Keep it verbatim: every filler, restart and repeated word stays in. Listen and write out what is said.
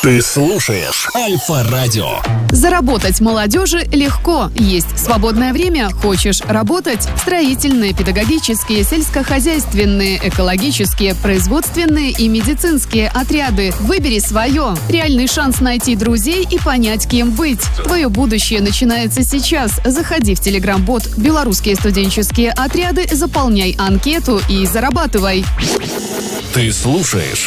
Ты слушаешь Альфа-радио. Заработать молодежи легко. Есть свободное время? Хочешь работать? Строительные, педагогические, сельскохозяйственные, экологические, производственные и медицинские отряды. Выбери свое. Реальный шанс найти друзей и понять, кем быть. Твое будущее начинается сейчас. Заходи в телеграм-бот «Белорусские студенческие отряды», заполняй анкету и зарабатывай. Ты слушаешь